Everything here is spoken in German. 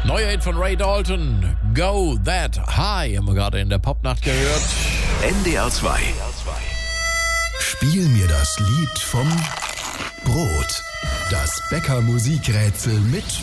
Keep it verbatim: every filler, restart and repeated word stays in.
Neuer Hit von Ray Dalton, Go That High, haben wir gerade in der Popnacht gehört. N D R zwei. Spiel mir das Lied vom Brot. Das Bäcker Musikrätsel mit